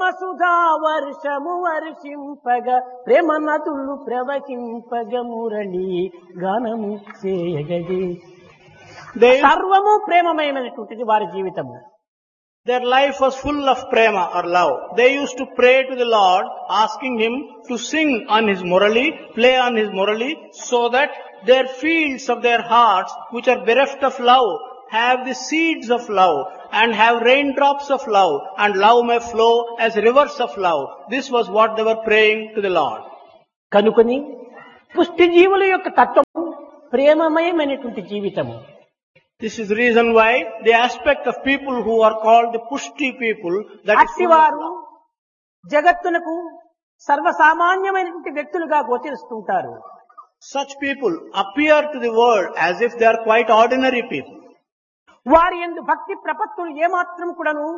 వసుధా వర్షము వర్షింపగ ప్రేమ నదులు ప్రవహింపగ మురళి గానము చేయగది. సర్వము ప్రేమమయమైనటువంటిది వారి జీవితము. Their life was full of prema or love. They used to pray to the Lord, asking Him to sing on His murali, play on His murali, so that their fields of their hearts, which are bereft of love, have the seeds of love and have raindrops of love, and love may flow as rivers of love. This was what they were praying to the Lord. కనుకొని పుష్టి జీవుల యొక్క తత్వము ప్రేమమయమైనటువంటి జీవితము. This is the reason why the aspect of people who are called the pushti people, that is full of అట్టివారు love. జగత్తునకు సర్వసామాన్యమైనటువంటి వ్యక్తులుగా గోచరిస్తుంటారు. Such people appear to the world as if they are quite ordinary people. వారి యందు భక్తి ప్రపత్తులు ఏమాత్రం కూడాను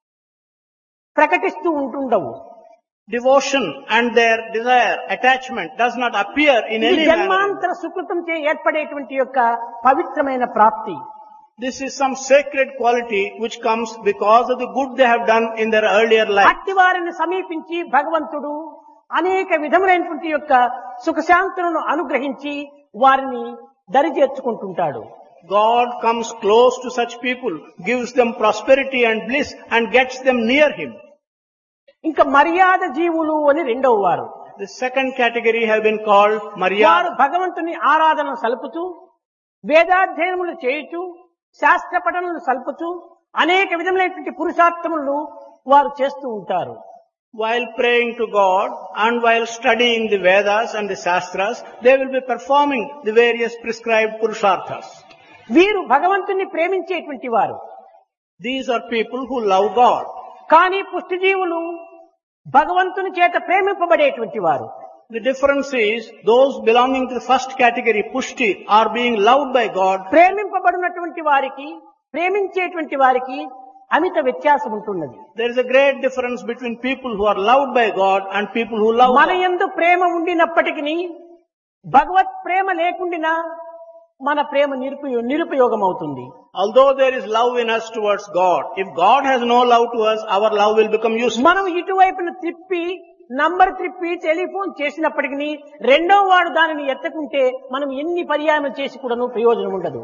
ప్రకటిస్తూ ఉంటుండవు. Devotion and their desire, attachment does not appear in ఇది any manner. జన్మాంతర సుకృతం చే ఏర్పడేటువంటి యొక్క పవిత్రమైన ప్రాప్తి. This is some sacred quality which comes because of the good they have done in their earlier life. అట్టి వారిని సమీపించి భగవంతుడు అనేక విధములైనటువంటి యొక్క సుఖశాంతులను అనుగ్రహించి వారిని దరిచేర్చుకుంటుంటాడు. God comes close to such people, gives them prosperity and bliss, and gets them near Him. ఇంకా మర్యాద జీవులు అని రెండవ వారు. The second category have been called వారు Maryada. భగవంతుని ఆరాధన సలుపుతూ వేదాధ్యయనములు చేయుచు శాస్త్ర పఠనలు సలుపుచు అనేక విధములైనటువంటి పురుషార్థములను వారు చేస్తూ ఉంటారు. While praying to God and while studying the Vedas and the Shastras, they will be performing the various prescribed Purusharthas. వీరు భగవంతుని ప్రేమించేటువంటి వారు. These are people who love God. కానీ పుష్టిజీవులు భగవంతుని చేత ప్రేమింపబడేటువంటి వారు. The difference is those belonging to the first category, Pushti, are being loved by God. ప్రేమింపబడినటువంటి వారికి ప్రేమించేటువంటి వారికి అమిత వ్యత్యాసం ఉంటున్నది. There is a great difference between people who are loved by God and people who love మన God. యందు ప్రేమ ఉండినప్పటికీ భగవత్ ప్రేమ లేకుండినా మన ప్రేమ నిరుపయోగం అవుతుంది. Although there is love in us towards God, if God has no love to us, our love will become useless. మనం ఇటువైపున number త్రిప్పి telephone చేసినప్పటికీ రెండో వాడు దానిని ఎత్తకుంటే మనం ఎన్ని పర్యాయం చేసి కూడాను ప్రయోజనం ఉండదు.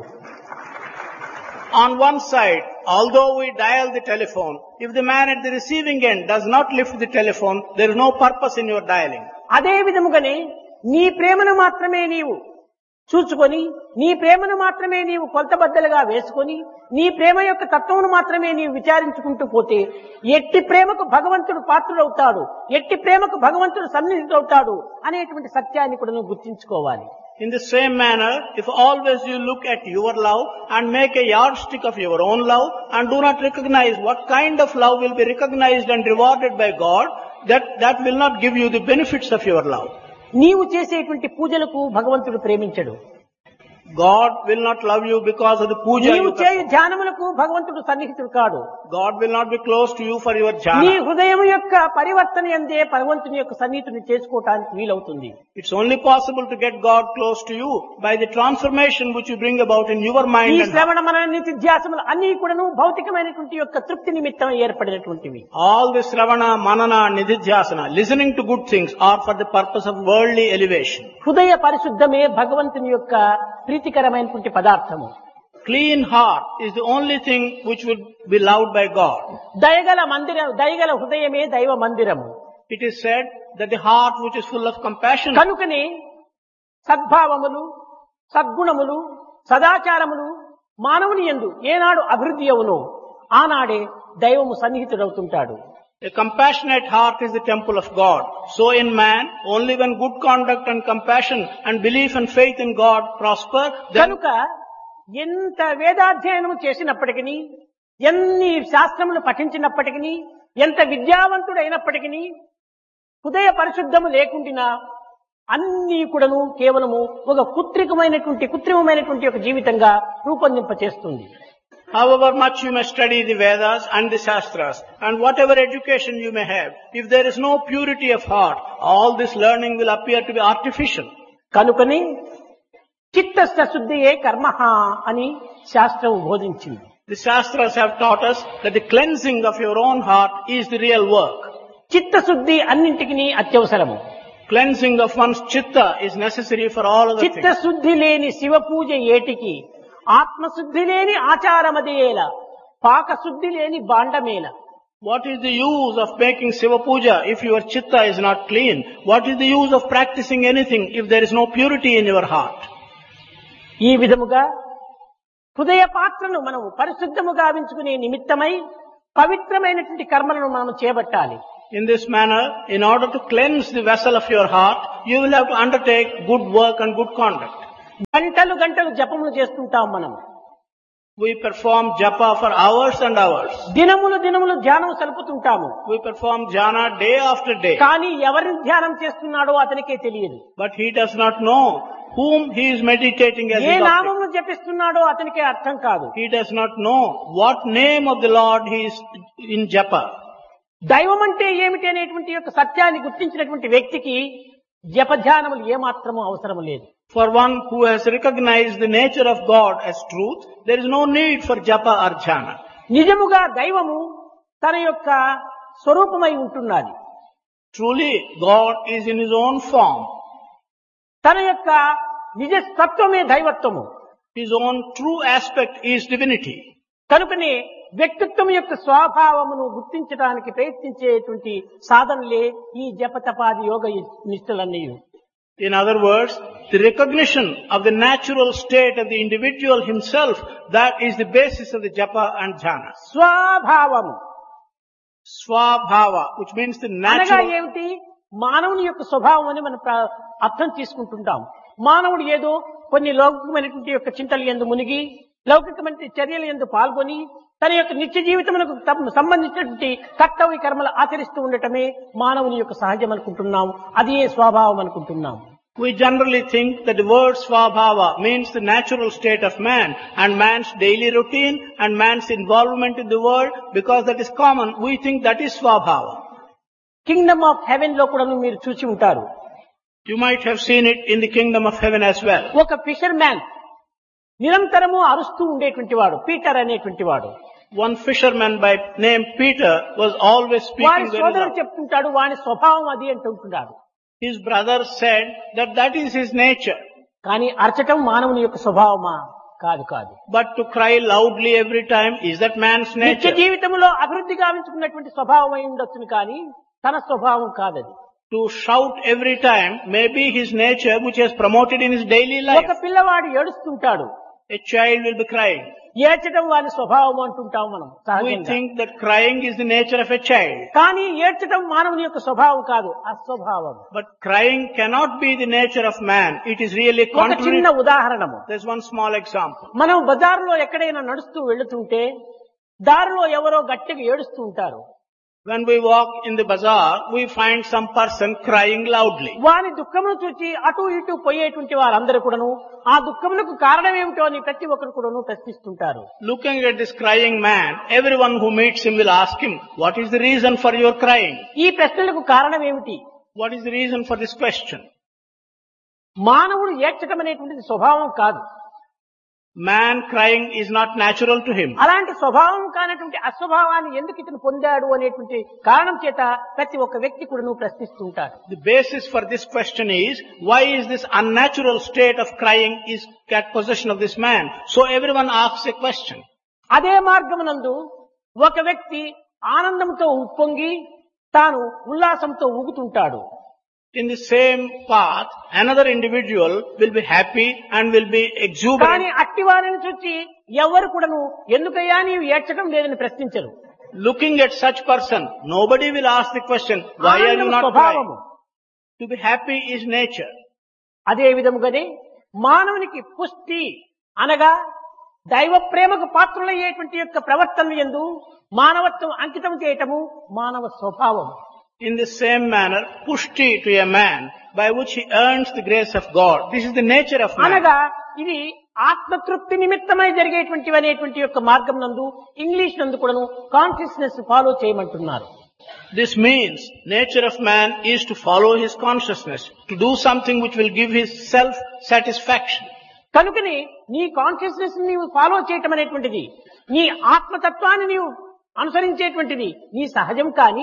On one side, although we dial the telephone, if the man at the receiving end does not lift the telephone, there is no purpose in your dialing. అదే విధముగానే నీ ప్రేమను మాత్రమే నీవు చూచుకొని నీ ప్రేమను మాత్రమే నీవు కొలతబద్దలుగా వేసుకొని నీ ప్రేమ యొక్క తత్వమును మాత్రమే నీవు విచారించుకుంటూ పోతే ఎట్టి ప్రేమకు భగవంతుడు పాత్రుడవుతాడు, ఎట్టి ప్రేమకు భగవంతుడు సన్నిహితుడవుతాడు అనేటువంటి సత్యాన్ని కూడా నువ్వు గుర్తించుకోవాలి. In the same manner, if always you look at your love and make a yardstick of your own love and do not recognize what kind of love will be recognized and rewarded by God, that will not give you the benefits of your love. నీవు చేసేటువంటి పూజలకు భగవంతుడు ప్రేమించడు. God will not love you because of the puja నీవు you చేయు perform. ధ్యానములకు భగవంతుడు సన్నిహితుడు కాడు. God will not be close to you for your నీ jhana. హృదయం యొక్క పరివర్తన యందే భగవంతుని యొక్క సన్నిహితుని చేసుకోవటానికి వీలవుతుంది. It's only possible to get God close to you by the transformation which you bring about in your ఈ mind and heart. శ్రవణ మన నిత్యాసములు అన్ని కూడాను భౌతికమైనటువంటి యొక్క తృప్తి నిమిత్తం ఏర్పడినటువంటివి. All this Ravana, Manana, Nididhyasana, listening to good things are for the purpose of worldly elevation. హృదయ పరిశుద్ధమే భగవంతుని యొక్క ప్రీతికరమైనటువంటి పదార్థము. Clean heart is the only thing which will be loved by God. దయగల హృదయమే దైవ మందిరము. It is said that the heart which is full of compassion, కనుకనే సద్భావములు సద్గుణములు సదాచారములు మానవుని యందు ఏనాడు అభివృద్ధి అవునో ఆనాడే దైవము సన్నిహితుడవుతుంటాడు. a compassionate heart is the temple of God. So in man, only when good conduct and compassion and belief and faith in God prosper, then కనుక ఎంత వేదాధ్యయనం చేసినప్పటికీ ఎన్ని శాస్త్రములు పఠించినప్పటికీ ఎంత విద్యావంతుడు అయినప్పటికీ హృదయ పరిశుద్ధము లేకుండినా అన్ని కూడాను కేవలము ఒక కృత్రిమమైనటువంటి ఒక జీవితంగా రూపొందింప చేస్తుంది. however much you may study the Vedas and the Shastras and whatever education you may have, if there is no purity of heart, all this learning will appear to be artificial. కనుకని చిత్తస్య శుద్ధియే కర్మః అని శాస్త్రం బోధించింది. The Shastras have taught us that the cleansing of your own heart is the real work. చిత్తశుద్ధి అన్నింటికి అత్యవసరము. Cleansing of one's chitta is necessary for all other things. చిత్తశుద్ధి లేని శివ పూజ ఏటికి, ఆత్మశుద్ధి లేని ఆచారమదేల, పాకశుద్ధి లేని బాండమేల. What is the use of making Shiva Puja if your chitta is not clean? What is the use of practicing anything if there is no purity in your heart? ఈ విధముగా హృదయ పాత్రను మనం పరిశుద్ధము గావించుకునే నిమిత్తమై పవిత్రమైనటువంటి కర్మలను మనం చేపట్టాలి. In this manner, in order to cleanse the vessel of your heart, you will have to undertake good work and good conduct. గంటలు గంటలు జపములు చేస్తుంటాం మనం. We perform japa for hours and hours. దినములు దినములు ధ్యానం సలుపుతుంటాము. We perform jhana day after day. కానీ ఎవరిని ధ్యానం చేస్తున్నాడో అతనికే తెలియదు. But he does not know whom he is meditating as A his object. నామమును జపిస్తున్నాడో అతనికే అర్థం కాదు. He does not know what name of the Lord he is in japa. దైవం అంటే ఏమిటి అనేటువంటి యొక్క సత్యాన్ని గుర్తించినటువంటి వ్యక్తికి జపధ్యానములు ఏమాత్రము అవసరం లేదు. For one who has recognized the nature of God as truth, there is no need for japa or jhana. నిజముగా దైవము తన యొక్క స్వరూపమై ఉంటున్నది. Truly, God is in His own form. తన యొక్క నిజ తత్వమే దైవత్వము. His own true aspect is divinity. కనుకనే వ్యక్తిత్వం యొక్క స్వభావమును గుర్తించడానికి ప్రయత్నించేటువంటి సాధనలే ఈ జపతపాది యోగ నిష్ఠలన్నీ. In other words, the recognition of the natural state of the individual himself, that is the basis of the japa and jhana. స్వభావము Swabhava, which means the అనగా natural. ఏమిటి? మానవుని యొక్క స్వభావం అని మనం అర్థం చేసుకుంటుంటాం. మానవుడు ఏదో కొన్ని లౌకికమైనటువంటి యొక్క చింతల యందు మునిగి, లౌకికమైన చర్యల యందు పాల్గొని, తన యొక్క నిత్య జీవితమునకు సంబంధించినటువంటి కర్తవ్య కర్మలు ఆచరిస్తూ ఉండటమే మానవుని యొక్క సహజం అనుకుంటున్నాం. అది ఏ స్వభావం అనుకుంటున్నాం. We generally think that the word swabhava means the natural state of man and man's daily routine and man's involvement in the world. Because that is common, we think that is swabhava. Kingdom of haven లో కూడా మీరు చూసి ఉంటారు. You might have seen it in the kingdom of heaven as well. ఒక fissure man నిరంతరము అరుస్తూ ఉండేటువంటి వాడు పీటర్ అనేటువంటి వాడు. One fisherman by name Peter was always వారి speaking very సోదరుడు loud. చెప్తుంటాడు వాని స్వభావం అది అంటుంటున్నాడు. His brother said that that is his nature. కానీ అరచటం మానవుని యొక్క స్వభావమా? కాదు కాదు. But to cry loudly every time, is that man's నిత్య nature? జీవితంలో అభివృద్ధి గావించుకున్నటువంటి స్వభావం అయి ఉండొచ్చును కానీ తన స్వభావం కాదది. To shout every time may be his nature which has promoted in his daily life. ఒక పిల్లవాడు ఏడుస్తుంటాడు. A child will be crying. ఏడ్చడం వాని స్వభావం అంటుంటాం మనం We సహజంగా. think that crying is the nature of a child. కానీ ఏడ్చడం మానవుని యొక్క స్వభావం కాదు, అస్వభావం. But crying cannot be the nature of man. It is really ఒక contrary. చిన్న ఉదాహరణము. There's one small example. మనం బజారులో ఎక్కడైనా నడుస్తూ వెళుతుంటే దారిలో ఎవరో గట్టిగా ఏడుస్తూ ఉంటారు. When we walk in the bazaar, we find some person crying loudly. వాని దుఃఖమును చూచి అటు ఇటు పోయేటువంటి వారందరూ కూడాను ఆ దుఃఖములకు కారణం ఏమిటో అని ప్రతి ఒక్కరు కూడాను ప్రశ్నిస్తుంటారు. Looking at this crying man, everyone who meets him will ask him, what is the reason for your crying? ఈ ప్రశ్నలకు కారణం ఏమిటి? What is the reason for this question? మానవుడు ఏడ్చటం అనేటువంటిది స్వభావం కాదు. Man crying is not natural to him. అలాంటి స్వభావం కానటువంటి అస్వభావాన్ని ఎందుకు ఇతను పొందాడు అనేటువంటి కారణం చేత ప్రతి ఒక్క వ్యక్తి కూడాను ప్రశ్నిస్తుంటారు. The basis for this question is, why is this unnatural state of crying is at possession of this man? So everyone asks a question. అదే మార్గమునందు ఒక వ్యక్తి ఆనందంతో ఉప్పొంగి తాను ఉల్లాసంతో ఊగుతుంటాడు. In the same path, another individual will be happy and will be కానీ exuberant. అట్టి వారిని చూచి ఎవరు కూడాను ఎందుకయ్యా నీవు ఏడ్చడం లేదని ప్రశ్నించరు. Looking at such person, nobody will ask the question, why are you ఆనందం not స్వభావము. crying? To be happy is nature. అదే విధముగానే మానవునికి పుష్టి అనగా దైవ ప్రేమకు పాత్రులయ్యేటువంటి యొక్క ప్రవర్తన యందు మానవత్వం అంకితం చేయటము మానవ స్వభావం. In the same manner, pushti to a man by which he earns the grace of God. This is the nature of man. అనగా ఇది ఆత్మతృప్తి నిమిత్తమై జరిగేటువంటి అనేటువంటి యొక్క మార్గం నందు ఇంగ్లీష్ నందు కూడాను కాన్షియస్నెస్ ఫాలో చేయమంటున్నారు. This means nature of man is to follow his consciousness, to do something which will give his self-satisfaction. కనుకని నీ కాన్షియస్నెస్ నీవు ఫాలో చేయటం అనేటువంటిది నీ ఆత్మతత్వాన్ని నీవు అనుసరించేటువంటిది నీ సహజం. కానీ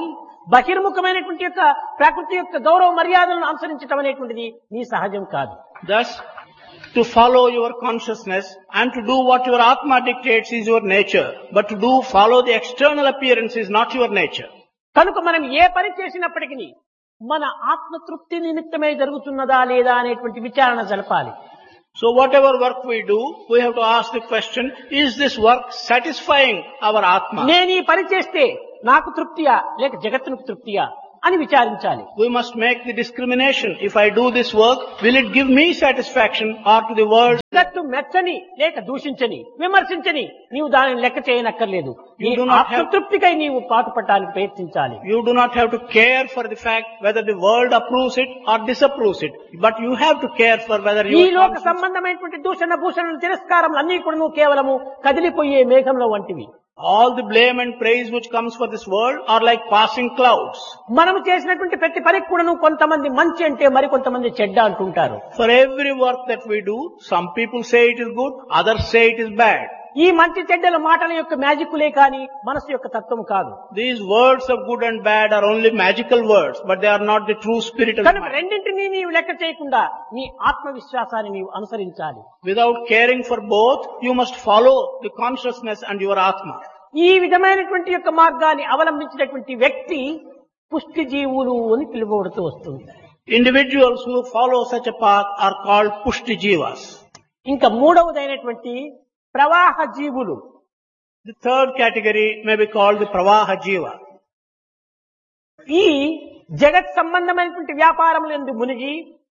బహిర్ముఖమైనటువంటి యొక్క ప్రకృతి యొక్క గౌరవ మర్యాదలను అనుసరించడం అనేటువంటిది నీ సహజం కాదు. Thus, to follow your consciousness and to do what your Atma dictates is your nature. But to follow the external appearance is not your nature. కనుక మనం ఏ పని చేసినప్పటికీ మన ఆత్మతృప్తి నిమిత్తమే జరుగుతున్నదా లేదా అనేటువంటి విచారణ జరపాలి. So whatever work we do, we have to ask the question, is this work satisfying our Atma? నేను ఈ పని చేస్తే నాకు తృప్తియా లేక జగత్తునికి తృప్తియా అని విచారించాలి. We must make the discrimination. If I do this work, will it give me satisfaction or to the world? జగత్తు మెచ్చని లేక దూషించని విమర్శించని నీవు దానిని లెక్క చేయనక్కర్లేదు. నీ ఆత్మతృప్తికై నీవు పాటుపడటానికి ప్రయత్నించాలి. You do not have to care for the fact whether the world approves it or disapproves it. But you have to care for whether ఈ లోక సంబంధమైనటువంటి దూషణ భూషణ తిరస్కారం అన్ని కూడా నువ్వు కేవలము కదిలిపోయే మేఘంలో వంటివి. All the blame and praise which comes for this world are like passing clouds. మనము చేసినటువంటి ప్రతి పనికి కూడా కొంతమంది మంచి అంటే మరి కొంతమంది చెడ్డ అంటుంటారు. For every work that we do, some people say it is good, others say it is bad. ఈ మంచి చెడ్డల మాటల యొక్క మ్యాజిక్లే కాని మనసు యొక్క తత్వం కాదు. These words of good and bad are only magical words, but they are not the true spirit of కనుక mind. రెండింటినీ నీవు లెక్క చేయకుండా నీ ఆత్మవిశ్వాసాన్ని నీవు అనుసరించాలి. Without caring for both, you must follow the consciousness and your Atma. ఈ విధమైనటువంటి యొక్క మార్గాన్ని అవలంబించినటువంటి వ్యక్తి పుష్టి జీవులు అని పిలువబడుతూ వస్తుంది. Individuals who follow such a path are called Pushti Jivas. ఇంకా మూడవదైనటువంటి ప్రవాహ జీవులు. The third category may be called the Pravaha Jiva. ఈ జగత్ సంబంధమైనటువంటి వ్యాపారములందు మునిగి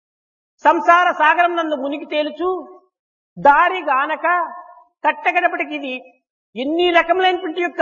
సంసార సాగరం నందు మునిగి తేలుచు దారి గానక కట్టగడపటికి ఇది ఎన్ని రకములైనటువంటి యొక్క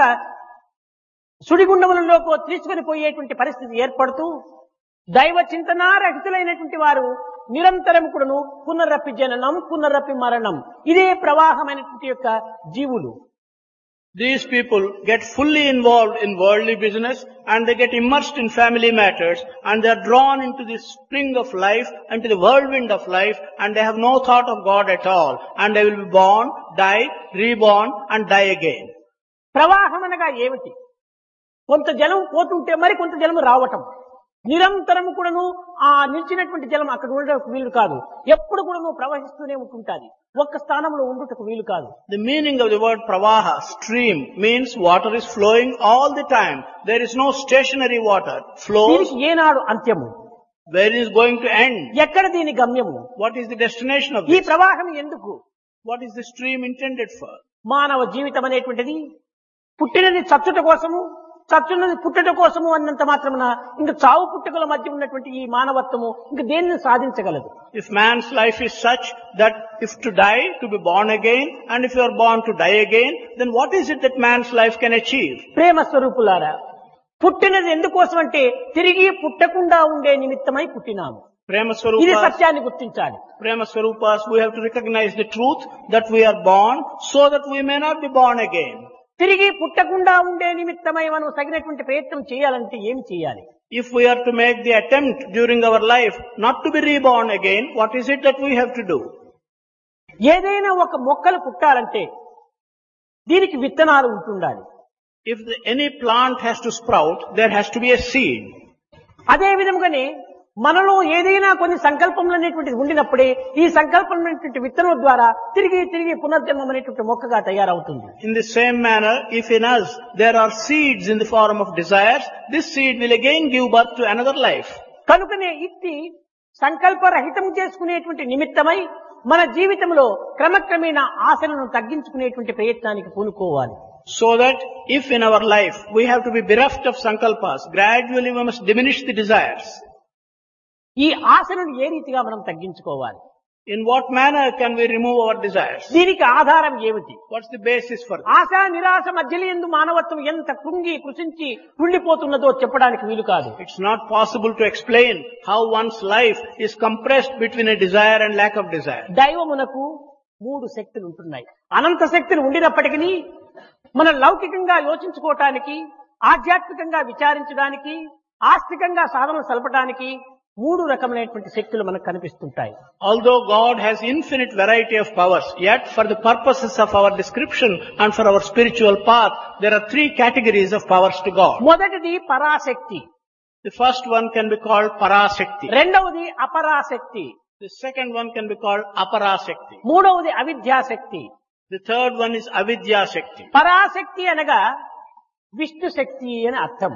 సుడిగుండములలోకి తీసుకుని పోయేటువంటి పరిస్థితి ఏర్పడుతూ దైవ చింతనారహితులైనటువంటి వారు నిరంతరం కూడాను పునరపి జననం పునరపి మరణం ఇదే ప్రవాహమైనటువంటి యొక్క జీవులు. These people get fully involved in worldly business and they get immersed in family matters and they are drawn into the spring of life, into the whirlwind of life, and they have no thought of God at all, and they will be born, die, reborn and die again. ప్రవాహం అనగా ఏమిటి? కొంత జలం పోతుంటే మరి కొంత జలం రావటం. నిరంతరం కూడాను ఆ నిలిచినటువంటి జలం అక్కడ ఉండటకు వీలు కాదు. ఎప్పుడు కూడాను ప్రవహిస్తూనే ఉంటుంటాది. ఒక్క స్థానంలో ఉండుటకు వీలు కాదు. The meaning of the word pravaha, stream, means water is flowing all the time. There is no stationary water. Flows. దీనికి ఏనాడు అంత్యము? Where is going to end? ఎక్కడ దీని గమ్యము? What is the destination of ఈ this? ప్రవాహం ఎందుకు? What is the stream intended for? మానవ జీవితం అనేటువంటిది పుట్టినది చచ్చుట కోసము, చచ్చున్నది పుట్టుట కోసము అన్నంత మాత్రమున ఇంకా చావు పుట్టుకల మధ్య ఉన్నటువంటి ఈ మానవత్వము ఇంకా దేనిని సాధించగలదు? If man's life is such that if to die, to be born again, and if you are born to die again, then what is it that man's life can achieve? ప్రేమ స్వరూపులారా, పుట్టినది ఎందుకోసం అంటే తిరిగి పుట్టకుండా ఉండే నిమిత్తమై పుట్టినాము. Prema ఇది Swarupas, సత్యాన్ని గుర్తించాలి. Prema Swarupas, we have to recognize the truth that we are born so that we may not be born again. తిరిగి పుట్టకుండా ఉండే నిమిత్తమై మనం తగినటువంటి ప్రయత్నం చేయాలంటే ఏమి చేయాలి? If we are to make the attempt during our life not to be reborn again, what is it that we have to do? ఏదైనా ఒక మొక్కలు పుట్టాలంటే దీనికి విత్తనాలు ఉంటుండాలి. If any plant has to sprout, there has to be a seed. అదే విధంగానే మనలో ఏదైనా కొన్ని సంకల్పములు అనేటువంటిది ఉండినప్పుడే ఈ సంకల్పం అనేటువంటి విత్తనం ద్వారా తిరిగి తిరిగి పునర్జన్మం అనేటువంటి మొక్కగా తయారవుతుంది. In the same manner, if in us there are seeds in the form of desires, this seed will again give birth to another life. కనుకనే ఇట్టి సంకల్పరహితం చేసుకునేటువంటి నిమిత్తమై మన జీవితంలో క్రమక్రమేణా ఆశలను తగ్గించుకునేటువంటి ప్రయత్నానికి పూనుకోవాలి. So that if in our life we have to be bereft of sankalpas, gradually we must diminish the desires. ఈ ఆశలను ఏ రీతిగా మనం తగ్గించుకోవాలి? In what manner can we remove our desires? దీనికి ఆధారం ఏమిటి? What's the basis for that? ఆశ నిరాశ మధ్యలందు మానవత్వం ఎంత కృంగి కృషించి కుళ్ళిపోతున్నదో చెప్పడానికి వీలు కాదు. It's not possible to explain how one's life is compressed between a desire and lack of desire. దైవమునకు 3 శక్తులు ఉంటున్నాయి. అనంత శక్తులు ఉండినప్పటికీ మన లౌకికంగా యోచించుకోవటానికి, ఆధ్యాత్మికంగా విచారించడానికి, ఆస్తికంగా సాధనలు సలపడానికి 3 రకమైనటువంటి శక్తులు మనకు కనిపిస్తుంటాయి. Although God has infinite variety of powers, yet for the purposes of our description and for our spiritual path, there are 3 categories of powers to God. మొదటిది Parashakti. The first one can be called Parashakti. రెండవది అపరాశక్తి, The second one can be called Aparashakti. మూడవది అవిద్యాశక్తి. The third one is Avidya Shakti. Parashakti అనగా విష్ణు శక్తి అని అర్థం.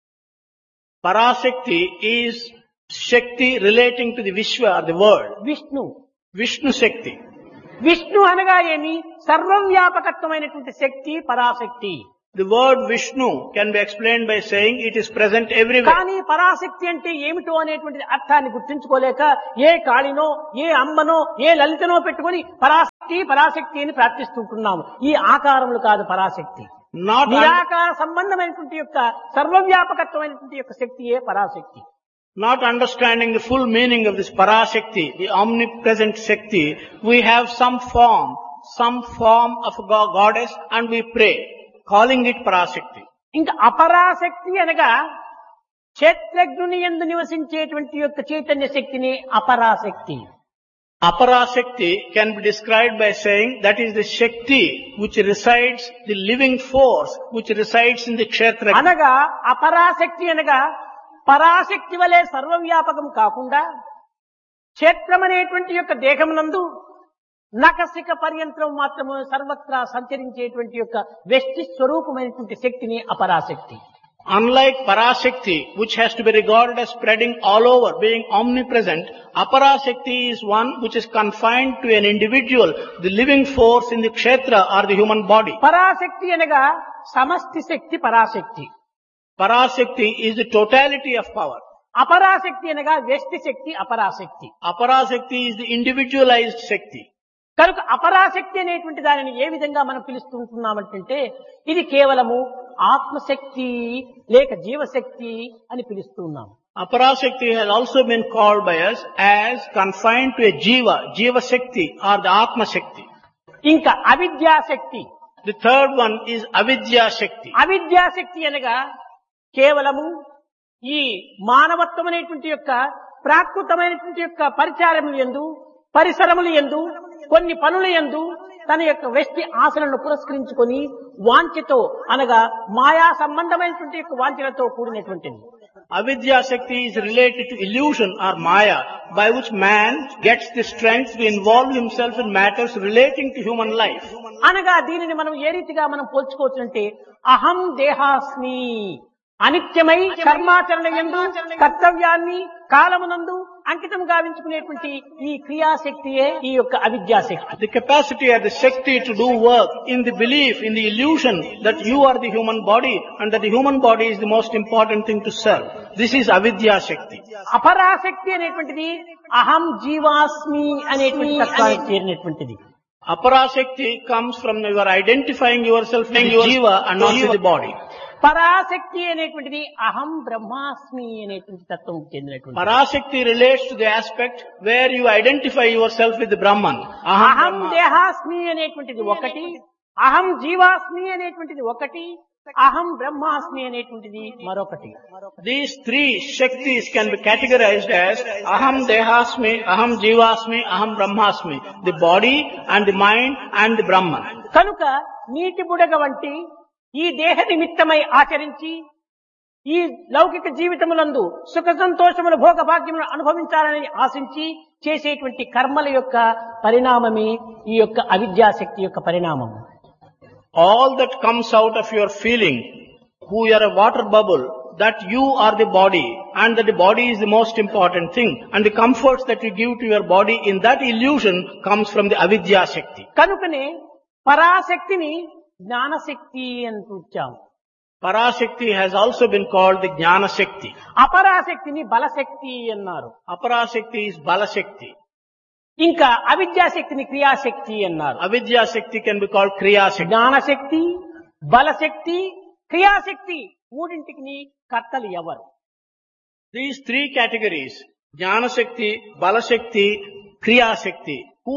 Parashakti is Shakti relating to the Vishwa or the world. Vishnu Vishnu Shakti. Vishnu అనగా ఏమి? సర్వవ్యాపకత్వమైనటువంటి శక్తి Parashakti. The word Vishnu can be explained by saying it is present everywhere. కానీ పరాశక్తి అంటే ఏమిటో అనేటువంటి అర్థాన్ని గుర్తించుకోలేక ఏ కాళినో, ఏ అంబనో, ఏ లలితనో పెట్టుకొని పరాశక్తి పరాశక్తి అని ప్రార్థిస్తుంటున్నాము. ఈ ఆకారములు కాదు పరాశక్తి. Not నిరాకార సంబంధమైనటువంటి యొక్క సర్వవ్యాపకత్వమైనటువంటి యొక్క శక్తియే Parashakti. Not understanding the full meaning of this Parashakti, the omnipresent Shakti, we have some form of a goddess and we pray, calling it Parashakti. ఇంకా అపరాశక్తి అనగా క్షేత్రజ్ఞుని యందు నివసించేటువంటి యొక్క చైతన్య శక్తిని అపరాశక్తి. Aparashakti can be described by saying that is the Shakti which resides, the living force which resides in the Kshetra. అనగా అపరాశక్తి అనగా పరాశక్తి వలె సర్వవ్యాపకం కాకుండా క్షేత్రం అనేటువంటి యొక్క దేహమునందు నకసిక పర్యంత్రం మాత్రము సర్వత్రా సంచరించేటువంటి యొక్క వ్యష్టి స్వరూపమైనటువంటి శక్తిని అపరాశక్తి. Unlike Parashakti, which has to be regarded as spreading all over, being omnipresent, Aparashakti is one which is confined to an individual, the living force in the Kshetra or the human body. Parashakti అనగా సమష్టి శక్తి Parashakti. Parashakti is the totality of power. అపరాశక్తి అనగా వ్యష్టి శక్తి అపరాశక్తి. Aparashakti is the individualized Shakti. కనుక అపరాశక్తి అనేటువంటి దానిని ఏ విధంగా మనం పిలుస్తుంటున్నామంటే ఇది కేవలము ఆత్మశక్తి లేక జీవశక్తి అని పిలుస్తున్నాం. Aparashakti has also been called by us as confined to a Jiva Shakti or the Atma Shakti. ఇంకా అవిద్యాశక్తి. The third one is Avidya Shakti. అవిద్యాశక్తి అనగా కేవలము ఈ మానవత్వం అనేటువంటి యొక్క ప్రాకృతమైనటువంటి యొక్క పరిచారములు యందు, పరిసరములు యందు, కొన్ని పనుల యందు తన యొక్క వ్యక్తి ఆశలను పురస్కరించుకొని వాంఛతో అనగా మాయా సంబంధమైనటువంటి యొక్క వాంఛలతో కూడినటువంటిది. Avidya Shakti is related to illusion or Maya, by which man gets the strength to involve himself in matters relating to human life. అనగా దీనిని మనం ఏ రీతిగా మనం పోల్చుకోవచ్చునంటే అహం దేహాస్మి అనిత్యమై కర్మాచరణ యందు కర్తవ్యాన్ని కాలమునందు అంకితం గావించుకునేటువంటి ఈ క్రియాశక్తియే ఈ యొక్క అవిద్యాశక్తి. The capacity or the Shakti to do work in the belief, in the illusion that you are the human body and that the human body is the most important thing to serve. This is Avidya Shakti. అపరాశక్తి అనేటువంటిది అహం జీవాస్మి అనేటువంటి తత్వానికి చేరినటువంటిది. Aparashakti comes from your identifying yourself with the Jiva and not with the body. Parashakti అనేటువంటిది అహం బ్రహ్మాస్మి అనేటువంటి తత్వం చెందినటువంటి. Parashakti relates to the aspect where you identify yourself with the Brahman. అహం దేహాస్మి అనేటువంటిది ఒకటి, అహం జీవాస్మి అనేటువంటిది ఒకటి, అహం బ్రహ్మాస్మి అనేటువంటిది మరొకటి. These three Shaktis can be categorized as Aham Dehasmi, Aham Jivasmi, Aham Brahmasmi. The body and the mind and the Brahman. కనుక నీటి బుడగ వంటి ఈ దేహ నిమిత్తమై ఆచరించి ఈ లౌకిక జీవితములందు సుఖ సంతోషముల భోగ భాగ్యములను అనుభవించాలని ఆశించి చేసేటువంటి కర్మల యొక్క పరిణామమే ఈ యొక్క అవిద్యాశక్తి యొక్క పరిణామం. All that comes out of your feeling, who you are a water bubble, that you are the body and that the body is the most important thing, and the comforts that you give to your body in that illusion comes from the Avidya Shakti. కనుకనే పరాశక్తిని జ్ఞానశక్తి అని పిలిచాము. Parashakti has also been called the Jnana Shakti. అపరాశక్తిని బలశక్తి అన్నారు. Aparashakti is Bala Shakti. ఇంకా అవిద్యాశక్తిని క్రియాశక్తి అన్నారు. Avidya Shakti can be called Kriya Shakti. జ్ఞానశక్తి, బలశక్తి, క్రియాశక్తి మూడింటికి కర్తలు ఎవరు? These three categories, Jnana Shakti, Bala Shakti, Kriya Shakti, who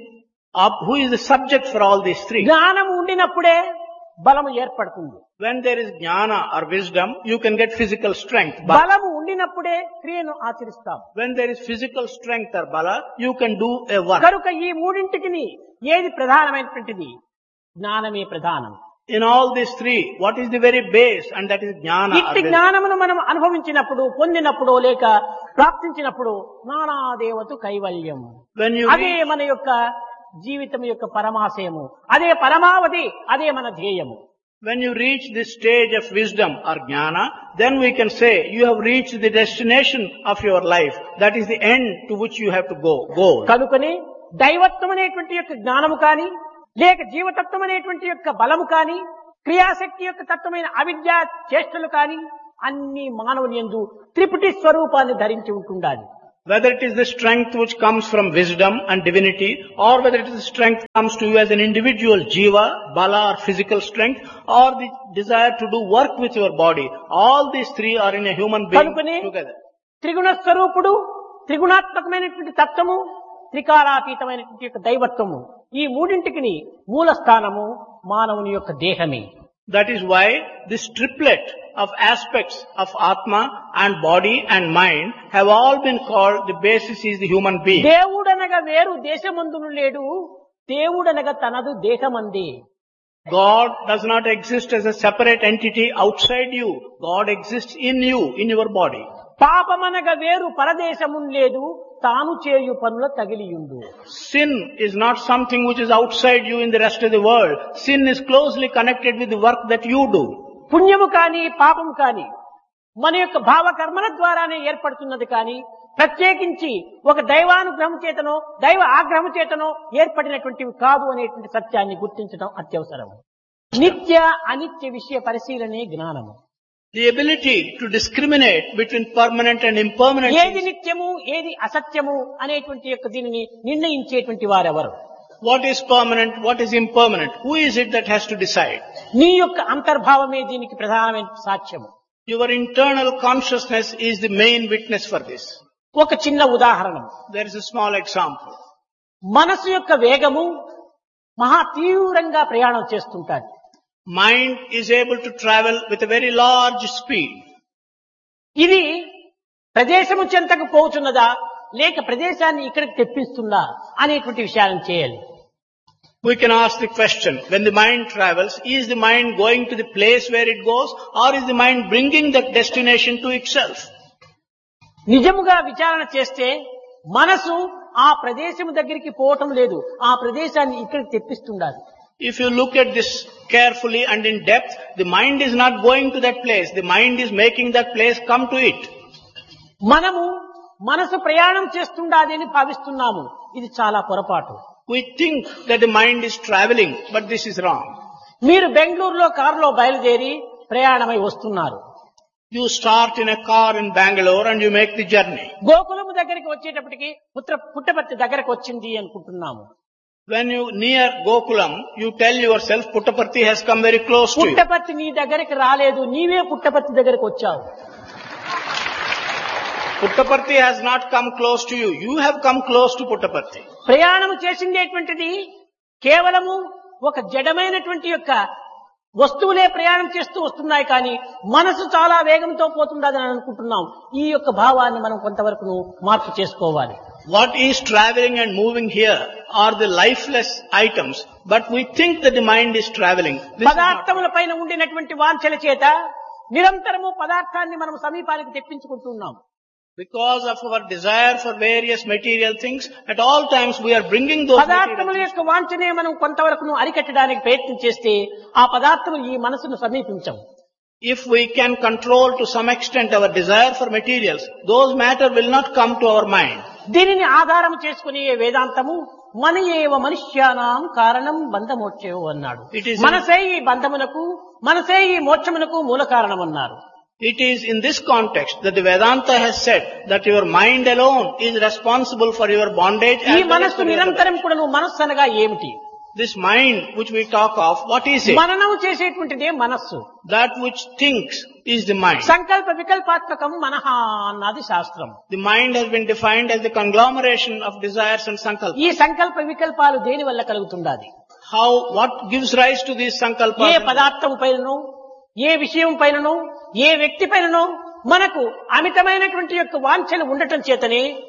is the subject for all these three? జ్ఞానం ఉండినప్పుడే బలము ఏర్పడుతుంది. When there is jnana or wisdom, you can get physical strength. బలము ఉండినప్పుడే క్రియను ఆచరిస్తాం. When there is physical strength or bala, you can do a work. కనుక ఈ మూడింటికి ఏది ప్రధానమైనటువంటిది? జ్ఞానమే ప్రధానం. In all these three, what is the very base? And that is jnana. ఇట్టి జ్ఞానమును మనం అనుభవించినప్పుడు, పొందినప్పుడు, లేక ప్రాప్తించినప్పుడు నానాదేవతు కైవల్యం. When you అదే మన యొక్క జీవితం యొక్క పరమాశయము, అదే పరమావధి, అదే మన ధ్యేయము. When you reach this stage of wisdom or jnana, then we can say you have reached the destination of your life. That is the end to which you have to go. కనుకనే దైవత్వం అనేటువంటి యొక్క జ్ఞానము కాని, లేక జీవతత్వం అనేటువంటి యొక్క బలము కాని, క్రియాశక్తి యొక్క తత్వమైన అవిద్యా చేష్టలు కాని అన్ని మానవుని యందు త్రిపుటి స్వరూపాన్ని ధరించి ఉంటుండాలి. Whether it is the strength which comes from wisdom and divinity, or whether it is the strength comes to you as an individual jiva, bala or physical strength, or the desire to do work with your body, all these three are in a human being కనుకనే together. త్రిగుణ స్వరూపుడు, త్రిగుణాత్మకమైనటువంటి తత్వము, త్రికాలాతీతమైనటువంటి యొక్క దైవత్వము, ఈ మూడింటికి మూల స్థానము మానవుని యొక్క దేహమే. That is why this triplet of aspects of Atma and body and mind have all been called, the basis is the human being. దేవుడనగా వేరు దేశమందును లేడు, దేవుడనగా తనదు దేహమందే. God does not exist as a separate entity outside you. God exists in you, in your body. పాపమనగా వేరు పరదేశమున్ లేదు, తాను చేయు పనుల తగిలియుండు. Sin is not something which is outside you in the rest of the world. Sin is closely connected with the work that you do. పుణ్యము కాని పాపము కాని మన యొక్క భావకర్మల ద్వారానే ఏర్పడుతున్నది కాని ప్రత్యేకించి ఒక దైవానుగ్రహం చేతనో దైవ ఆగ్రహం చేతనో ఏర్పడినటువంటివి కాదు అనేటువంటి సత్యాన్ని గుర్తించడం అత్యవసరం. నిత్య అనిత్య విషయ పరిశీలనే జ్ఞానము. The ability to discriminate between permanent and impermanent ఏది things. నిత్యము ఏది అసత్యము అనేటువంటి యొక్క దీనిని నిర్ణయించేటువంటి వారెవరు? What is permanent, what is impermanent? Who is it that has to decide? నీ యొక్క అంతర్భావమే దీనికి ప్రధానమైన సాక్ష్యము. Your internal consciousness is the main witness for this. ఒక చిన్న ఉదాహరణ, There is a small example. మనసు యొక్క వేగము మహా తీవ్రంగా ప్రయాణం చేస్తుంటాడు. Mind is able to travel with a very large speed. ఇది ప్రదేశము చెంతకు పోతున్నదా లేక ప్రదేశాన్ని ఇక్కడికి తెప్పిస్తుందా అనేటువంటి విషయాలను చేయాలి. We can ask the question, when the mind travels, is the mind going to the place where it goes, or is the mind bringing that destination to itself? నిజముగా విచారణ చేస్తే మనసు ఆ ప్రదేశము దగ్గరికి పోవటం లేదు, ఆ ప్రదేశాన్ని ఇక్కడికి తెప్పిస్తుండాలి. If you look at this carefully and in depth, the mind is not going to that place. The mind is making that place come to it. మనము మనసు ప్రయాణం చేస్తుండాలి అని భావిస్తున్నాము, ఇది చాలా పొరపాటు. We think that the mind is traveling, but this is wrong. మీరు బెంగళూరులో కారులో బయలుదేరి ప్రయాణమై వస్తున్నారు. You start in a car in Bangalore and you make the journey. గోకులము దగ్గరికి వచ్చేటప్పటికి పుట్టపర్తి దగ్గరకు వచ్చింది అనుకుంటున్నాము. When you near Gokulam, you tell yourself Puttaparthi has come very close to you. Puttaparthi నీ దగ్గరికి రాలేదు, నీవే పుట్టపర్తి దగ్గరకు వచ్చావు. Puttaparthi has not come close to you. You have come close to Puttaparthi. ప్రయాణము చేసిందేటువంటిది కేవలము ఒక జడమైనటువంటి యొక్క వస్తువులే ప్రయాణం చేస్తూ వస్తున్నాయి కానీ మనసు చాలా వేగంతో పోతుందని అనుకుంటున్నాం. ఈ యొక్క భావాన్ని మనం కొంతవరకు మార్పు చేసుకోవాలి. What is traveling and moving here are the lifeless items, but we think that the mind is traveling. పదార్థముల పైన ఉండినటువంటి వాంఛల చేత నిరంతరము పదార్థాన్ని మనం సమీపానికి తెప్పించుకుంటున్నాం. Because of our desire for various material things, at all times we are bringing those పదార్థముల material యొక్క వాంఛనే మనం కొంతవరకు అరికట్టడానికి ప్రయత్నం చేస్తే ఆ పదార్థములు ఈ మనసును సమీపించవు. If we can control to some extent our desire for materials, those matter will not come to our mind. దీనిని ఆధారం చేసుకుని వేదాంతము మన ఏవ మనుష్యానాం కారణం బంధమోక్షయో అన్నాడు. మనసే ఈ బంధమునకు, మనసే ఈ మోక్షమునకు మూల కారణం అన్నారు. It is in this context that the Vedanta has said that your mind alone is responsible for your bondage. ఈ మనస్సు నిరంతరం కూడా మనస్సు అనగా ఏమిటి? This mind which we talk of, what is it? మననము చేసేటువంటిదే మనస్సు. That which thinks is the mind. సంకల్ప వికల్పాత్మకం మనః అన్నది శాస్త్రం. The mind has been defined as the conglomeration of desires and sankalpas. ఈ సంకల్ప వికల్పాలు దేని వల్ల కలుగుతుండాలి? What gives rise to these sankalpas? ఏ పదార్థం పైనను, ఏ విషయం పైనను, ఏ వ్యక్తి పైనను మనకు అమితమైనటువంటి యొక్క వాంఛలు ఉండటం చేతనే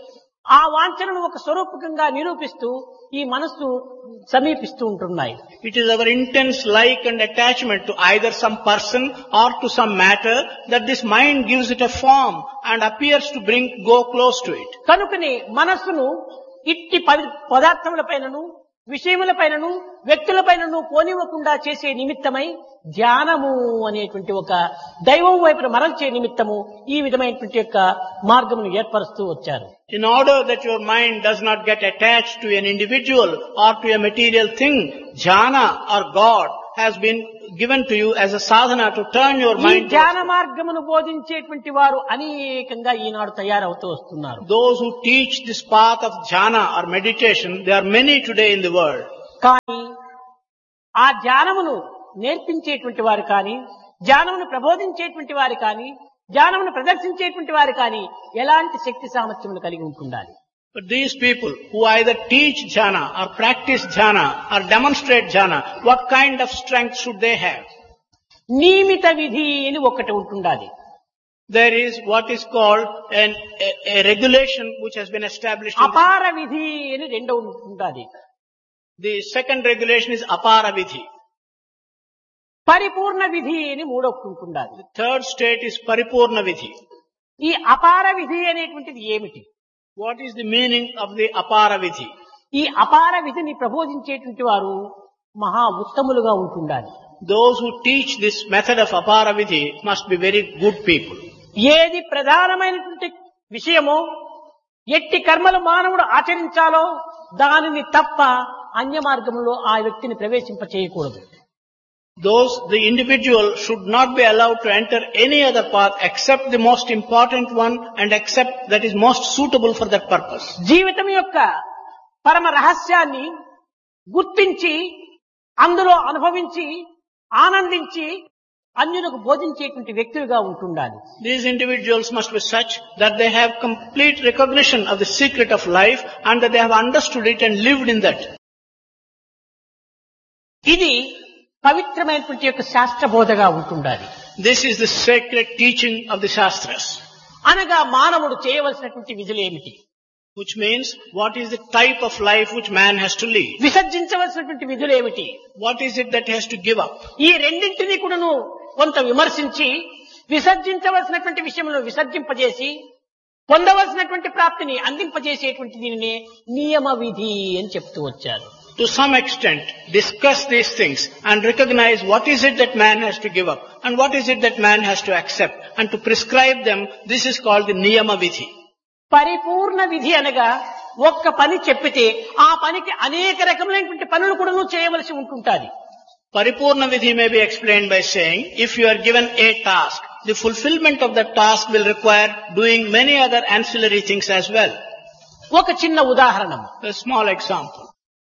ఆ వాంఛనను ఒక స్వరూపకంగా నిరూపిస్తూ ఈ మనస్సు సమీపిస్తూ ఉంటున్నాయి. It is our intense like and attachment to either some person or to some matter that this mind gives it a form and appears to go close to it. కనుకనే మనస్సును ఇట్టి పదార్థములపైనను విషయములపైనను వ్యక్తులపైనను పోనివ్వకుండా చేసే నిమిత్తమై ధ్యానము అనేటువంటి ఒక దైవం వైపున మరల్చే నిమిత్తము ఈ విధమైనటువంటి యొక్క మార్గమును ఏర్పరుస్తూ వచ్చారు. In order that your mind does not get attached to an individual or to a material thing, jhana or God has been given to you as a sadhana to turn your ఈ mind. ధ్యాన మార్గమును బోధించేటువంటి వారు అనేకంగా ఈనాడు తయారవుతూ వస్తున్నారు. Those who teach this path of jhana or meditation, there are many today in the world. కానీ ఆ ధ్యానమును నేర్పించేటువంటి వారు కానీ, ధ్యానమును ప్రబోధించేటువంటి వారు కానీ, ధ్యానమును ప్రదర్శించేటువంటి వారు కానీ ఎలాంటి శక్తి సామర్థ్యములు కలిగి ఉంటుండాలి. But these people who either teach jhana or practice jhana or demonstrate jhana, what kind of strength should they have? నియమిత విధి అని ఒకటి ఉంటుండాలి. There is what is called a regulation which has been established. అపార విధి అని రెండో ఉంటుండాలి. The second regulation is apara vidhi. పరిపూర్ణ విధి అని మూడొకటి ఉంటుండాలి. The third state is paripurna vidhi. ఈ అపార విధి అనేటువంటిది ఏమిటి? What is the meaning of the apara vidhi? ఈ అపార విధిని ప్రబోధించేటువంటి వారు మహా ఉత్తములుగా ఉంటుండాలి. Those who teach this method of apara vidhi must be very good people. ఏది ప్రధానమైనటువంటి విషయమో, ఎట్టి కర్మలు మానవుడు ఆచరించాలో దానిని తప్ప అన్య మార్గంలో ఆ వ్యక్తిని ప్రవేశింప చేయకూడదు. The individual should not be allowed to enter any other path except the most important one and except that is most suitable for that purpose. జీవితం యొక్క పరమ రహస్యాన్ని గుర్తించి అందులో అనుభవించి ఆనందించి అన్యులకు బోధించేటువంటి వ్యక్తులుగా ఉంటుండాలి. These individuals must be such that they have complete recognition of the secret of life and that they have understood it and lived in that. ఇది పవిత్రమైనటువంటి యొక్క శాస్త్ర బోధగా ఉంటుండాలి. This is the sacred teaching of the Shastras. అనగా మానవుడు చేయవలసినటువంటి విధులు ఏమిటి? Which means, what is the type of life which man has to lead? విసర్జించవలసినటువంటి విధులు ఏమిటి? What is it that he has to give up? ఈ రెండింటినీ కూడాను కొంత విమర్శించి విసర్జించవలసినటువంటి విషయంలో విసర్జింపజేసి పొందవలసినటువంటి ప్రాప్తిని అందింపజేసేటువంటి దీనినే నియమ విధి అని చెప్తూ వచ్చారు. To some extent, discuss these things and recognize what is it that man has to give up and what is it that man has to accept and to prescribe them. This is called the niyama vidhi. పరిపూర్ణ విధి అనగా ఒక్క పని చెప్పితే ఆ పనికి అనేక రకములైనటువంటి పనులు కూడా చేయవలసి ఉంటుంటాది. Paripurna vidhi may be explained by saying, if you are given a task, the fulfillment of that task will require doing many other ancillary things as well. ఒక చిన్న ఉదాహరణ. A small example.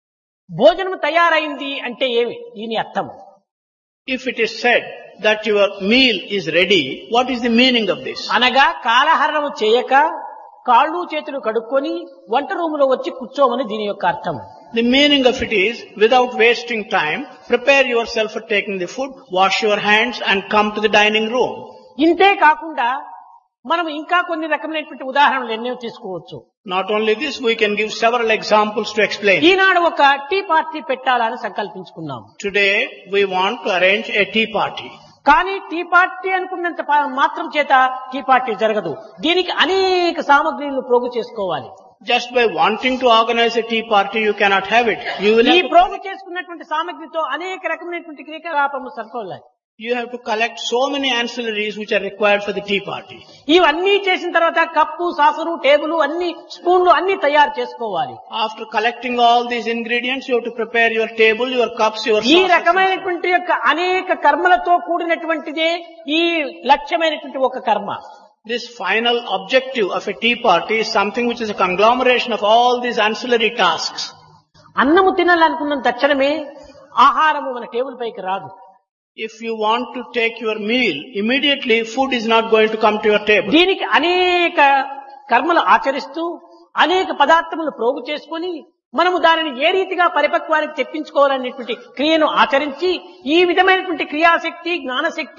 భోజనం తయారైంది అంటే ఏమి దీని అర్థం? If it is said that your meal is ready, what is the meaning of this? అనగా కాలహరణము చేయక కాళ్ళు చేతులు కడుక్కొని వంట రూములో వచ్చి కూర్చోమని దీని యొక్క అర్థం. The meaning of it is, without wasting time, prepare yourself for taking the food, wash your hands and come to the dining room. ఇంతే కాకుండా మనం ఇంకా కొన్ని రకమైనటువంటి ఉదాహరణలు ఎన్నో తీసుకోవచ్చు. Not only this, we can give several examples to explain. ఈనాడు ఒక టీ పార్టీ పెట్టాలని సంకల్పించుకున్నాం. Today, we want to arrange a tea party. కానీ టీ పార్టీ అనుకున్నంత మాత్రం చేత టీ పార్టీ జరగదు. దీనికి అనేక సామగ్రిలను ప్రోగు చేసుకోవాలి. Just by wanting to organize a tea party, you cannot have it. You will ఈ have ప్రోగు చేసుకున్నటువంటి సామగ్రితో అనేక రకమైనటువంటి క్రియాకలాపములు సరిపోవాలి. You have to collect so many ancillaries which are required for the tea party. ఇవన్నీ చేసిన తర్వాత కప్పు సాసరు టేబుల్ అన్ని స్పూన్లు అన్ని తయారు చేసుకోవాలి. After collecting all these ingredients, you have to prepare your table, your cups, your ఈ saucers. రకమైనటువంటి యొక్క అనేక కర్మలతో కూడినటువంటిదే ఈ లక్ష్యమైనటువంటి ఒక కర్మ. This final objective of a tea party is something which is a conglomeration of all these ancillary tasks. అన్నము తినాలనుకున్న తక్షణమే ఆహారము మన టేబుల్ పైకి రాదు. If you want to take your meal, immediately food is not going to come to your table. దీనికి అనేక కర్మలు ఆచరిస్తూ అనేక పదార్థములు ప్రోగు చేసుకొని మనము దానిని ఏ రీతిగా పరిపక్వానికి తెప్పించుకోవాలనేటువంటి క్రియను ఆచరించి ఈ విధమైనటువంటి క్రియాశక్తి జ్ఞానశక్తి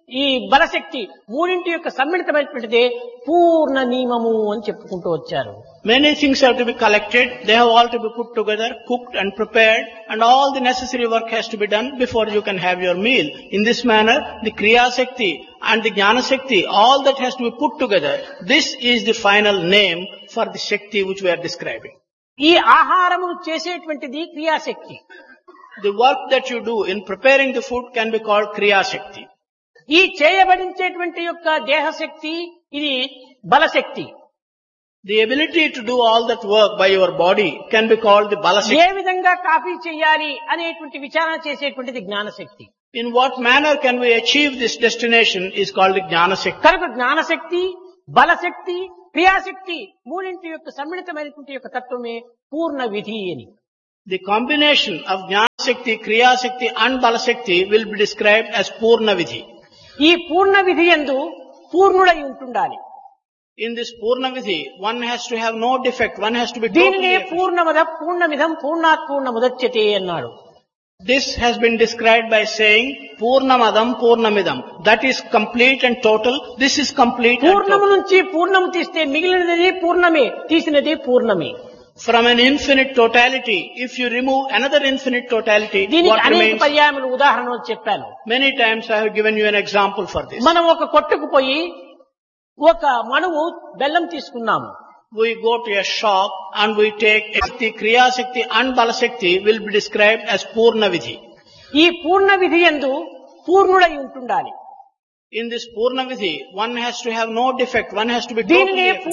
ఈ బలశక్తి మూడింటి యొక్క సమ్మిళితమైనటువంటిదే పూర్ణ నియమము అని చెప్పుకుంటూ వచ్చారు. Many things have to be collected, they have all to be put together, cooked and prepared, and all the necessary work has to be done before you can have your meal. In this manner, the Kriya Shakti and the Jnana Shakti, all that has to be put together. This is the final name for the Shakti which we are describing. ఈ ఆహారమును చేసేటువంటిది క్రియాశక్తి. The work that you do in preparing the food can be called Kriya Shakti. ఈ చేయబడించేటువంటి యొక్క దేహశక్తి ఇది బలశక్తి. The ability to do all that work by your body can be called the Bala Shakti. ఏ విధంగా copy చేయాలి అనేటువంటి విచారణ చేసేటువంటిది జ్ఞానశక్తి. In what manner can we achieve this destination is called the Jnana Shakti. కనుక జ్ఞానశక్తి, బలశక్తి, క్రియాశక్తి మూడింటి యొక్క సమ్మిళితమైనటువంటి యొక్క తత్వమే పూర్ణ విధి అని. The combination of Jnana Shakti, Kriya Shakti and Bala Shakti will be described as Purna Vidhi. ఈ పూర్ణ విధి యందు పూర్ణుడై ఉంటుండాలి. In this Purna Vidhi, one has to have no defect, one has to be దీనినే totally... పూర్ణమద పూర్ణమిదం పూర్ణాత్ పూర్ణముదచ్యతే అన్నాడు. This has been described by saying Purnamadam Purnamidam. That is complete and total. This is complete and పూర్ణము total. నుంచి పూర్ణము తీస్తే మిగిలినది పూర్ణమే, తీసినది పూర్ణమే. From an infinite totality, if you remove another infinite totality, దీనికి what అనేక remains? పర్యాయములు ఉదాహరణలు చెప్పాను. Many times I have given you an example for this. మనం ఒక కొట్టుకు పోయి ఒక మణువు బెల్లం తీసుకున్నాము. We go to a shop and we take Shakti, Kriya Shakti and Bala Shakti will be described as Purna Vidhi. ఈ పూర్ణ విధి యందు పూర్ణుడై ఉంటుండాలి. In this Purna Vidhi, one has to have no defect, one has to be దీనినే totally